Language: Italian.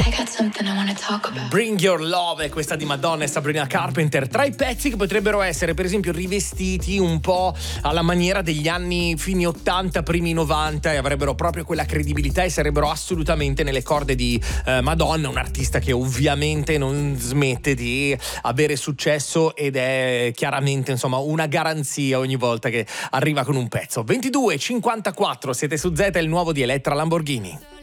Bring Your Love è questa di Madonna e Sabrina Carpenter, tra i pezzi che potrebbero essere per esempio rivestiti un po' alla maniera degli anni fini 80, primi 90 e avrebbero proprio quella credibilità e sarebbero assolutamente nelle corde di Madonna, un'artista che ovviamente non smette di avere successo ed è chiaramente insomma una garanzia ogni volta che arriva con un pezzo. 22:54, siete su Z, il nuovo di Elettra Lamborghini.